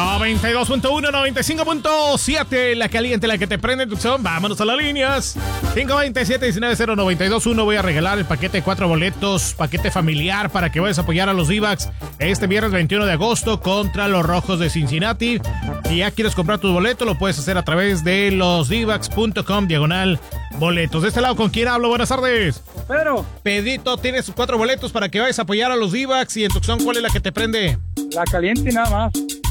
92.1, 95.7, la caliente, la que te prende en Tucson. Vámonos a las líneas. 527-190921. Voy a regalar el paquete de 4 boletos, paquete familiar, para que vayas a apoyar a los D-backs este viernes 21 de agosto contra los Rojos de Cincinnati. Si ya quieres comprar tu boleto, lo puedes hacer a través de losdbacks.com/boletos. De este lado, ¿con quién hablo? Buenas tardes. Pedrito, tienes 4 boletos para que vayas a apoyar a los D-backs. Y en Tucson, ¿cuál es la que te prende? La caliente nada más.